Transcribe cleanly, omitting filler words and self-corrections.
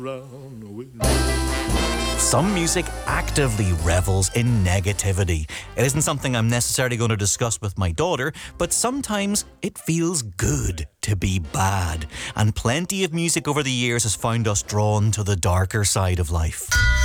Some music actively revels in negativity. It isn't something I'm necessarily going to discuss with my daughter, but sometimes it feels good to be bad. And plenty of music over the years has found us drawn to the darker side of life.